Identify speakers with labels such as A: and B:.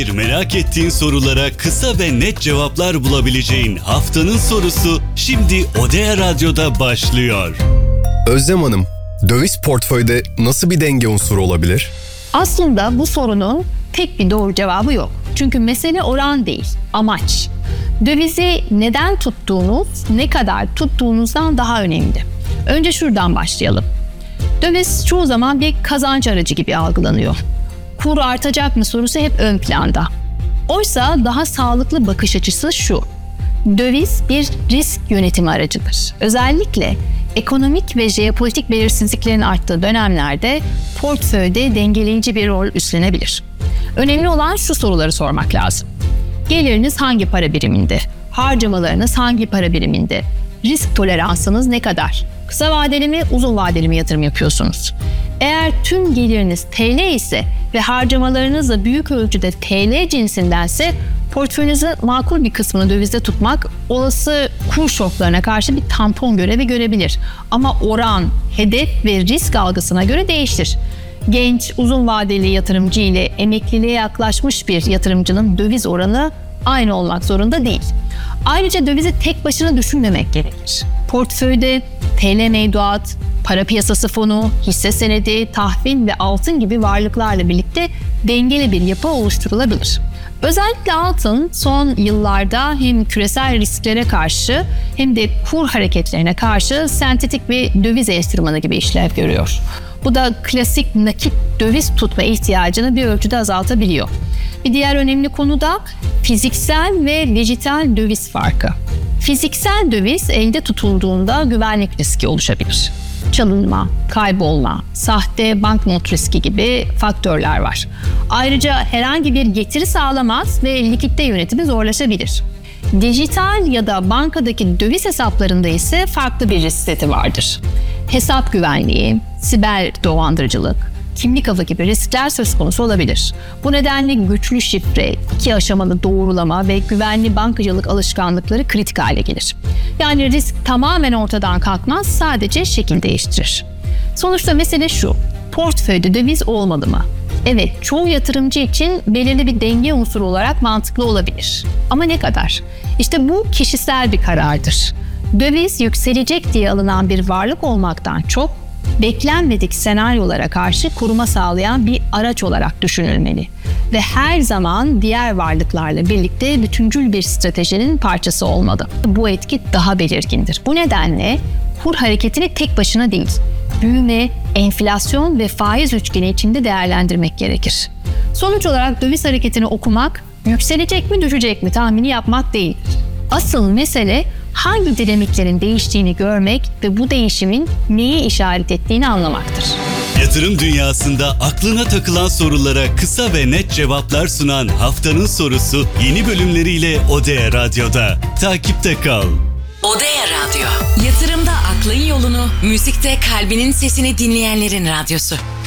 A: Merak ettiğin sorulara kısa ve net cevaplar bulabileceğin haftanın sorusu şimdi Odea Radyo'da başlıyor.
B: Özlem Hanım, döviz portföyde nasıl bir denge unsuru olabilir?
C: Aslında bu sorunun tek bir doğru cevabı yok. Çünkü mesele oran değil, amaç. Dövizi neden tuttuğunuz, ne kadar tuttuğunuzdan daha önemli. Önce şuradan başlayalım. Döviz çoğu zaman bir kazanç aracı gibi algılanıyor. Kur artacak mı sorusu hep ön planda. Oysa daha sağlıklı bakış açısı şu. Döviz bir risk yönetimi aracıdır. Özellikle ekonomik ve jeopolitik belirsizliklerin arttığı dönemlerde portföyde dengeleyici bir rol üstlenebilir. Önemli olan şu soruları sormak lazım. Geliriniz hangi para biriminde? Harcamalarınız hangi para biriminde? Risk toleransınız ne kadar? Kısa vadeli mi, uzun vadeli mi yatırım yapıyorsunuz? Eğer tüm geliriniz TL ise ve harcamalarınız da büyük ölçüde TL cinsindense portföyünüzün makul bir kısmını dövizde tutmak olası kur şoklarına karşı bir tampon görevi görebilir. Ama oran, hedef ve risk algısına göre değişir. Genç, uzun vadeli yatırımcı ile emekliliğe yaklaşmış bir yatırımcının döviz oranı aynı olmak zorunda değil. Ayrıca dövizi tek başına düşünmemek gerekir. Portföyde TL mevduat, para piyasası fonu, hisse senedi, tahvil ve altın gibi varlıklarla birlikte dengeli bir yapı oluşturulabilir. Özellikle altın son yıllarda hem küresel risklere karşı hem de kur hareketlerine karşı sentetik ve döviz enstrümanı gibi işlev görüyor. Bu da klasik nakit döviz tutma ihtiyacını bir ölçüde azaltabiliyor. Bir diğer önemli konu da fiziksel ve dijital döviz farkı. Fiziksel döviz elde tutulduğunda güvenlik riski oluşabilir. Çalınma, kaybolma, sahte banknot riski gibi faktörler var. Ayrıca herhangi bir getiri sağlamaz ve likitte yönetimi zorlaşabilir. Dijital ya da bankadaki döviz hesaplarında ise farklı bir risk seti vardır. Hesap güvenliği, siber dolandırıcılık, kimlik avı gibi riskler söz konusu olabilir. Bu nedenle güçlü şifre, 2 aşamalı doğrulama ve güvenli bankacılık alışkanlıkları kritik hale gelir. Yani risk tamamen ortadan kalkmaz, sadece şekil değiştirir. Sonuçta mesele şu, portföyde döviz olmalı mı? Evet, çoğu yatırımcı için belirli bir denge unsuru olarak mantıklı olabilir. Ama ne kadar? İşte bu kişisel bir karardır. Döviz yükselecek diye alınan bir varlık olmaktan çok, beklenmedik senaryolara karşı koruma sağlayan bir araç olarak düşünülmeli ve her zaman diğer varlıklarla birlikte bütüncül bir stratejinin parçası olmalı. Bu etki daha belirgindir. Bu nedenle kur hareketini tek başına değil, büyüme, enflasyon ve faiz üçgeni içinde değerlendirmek gerekir. Sonuç olarak döviz hareketini okumak, yükselecek mi düşecek mi tahmini yapmak değil. Asıl mesele hangi dinamiklerin değiştiğini görmek ve bu değişimin neye işaret ettiğini anlamaktır.
A: Yatırım dünyasında aklına takılan sorulara kısa ve net cevaplar sunan haftanın sorusu yeni bölümleriyle Odea Radyo'da. Takipte kal.
D: Odea Radyo. Yatırımda aklın yolunu, müzikte kalbinin sesini dinleyenlerin radyosu.